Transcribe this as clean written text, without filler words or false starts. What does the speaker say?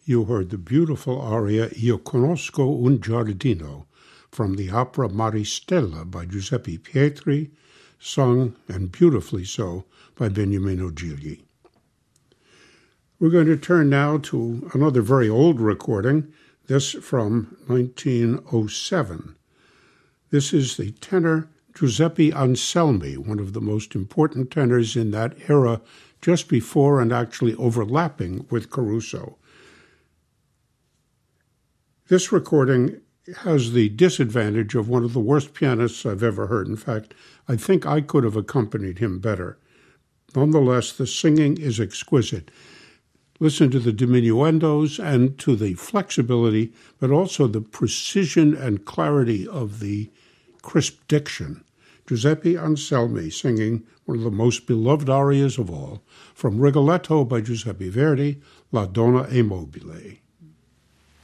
You heard the beautiful aria Io conosco un giardino from the opera Maristella by Giuseppe Pietri, sung, and beautifully so, by Beniamino Gigli. We're going to turn now to another very old recording, this from 1907. This is the tenor Giuseppe Anselmi, one of the most important tenors in that era, just before and actually overlapping with Caruso. This recording has the disadvantage of one of the worst pianists I've ever heard. In fact, I think I could have accompanied him better. Nonetheless, the singing is exquisite. Listen to the diminuendos and to the flexibility, but also the precision and clarity of the crisp diction. Giuseppe Anselmi singing one of the most beloved arias of all, from Rigoletto by Giuseppe Verdi, La Donna è mobile.